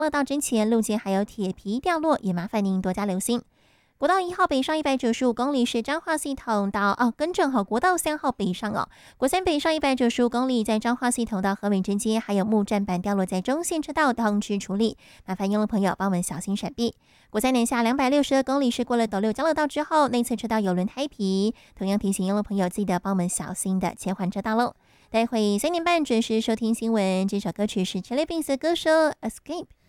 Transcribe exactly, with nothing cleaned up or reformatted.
落到之前路肩还有铁皮掉落，也麻烦您多加留心。国道一号北上一百九十五公里是彰化系统到哦，更正好，国道三号北上哦，国三北上一百九十五公里在彰化系统到和美之间，还有木栈板掉落在中线车道，通知处理，麻烦用路朋友帮我们小心闪避。国三南下两百六十二公里是过了斗六交流道之后，内侧车道有轮胎皮，同样提醒用路朋友记得帮我们小心的切换车道喽。待会三点半准时收听新闻，这首歌曲是 Chili Beans 的歌手 Escape。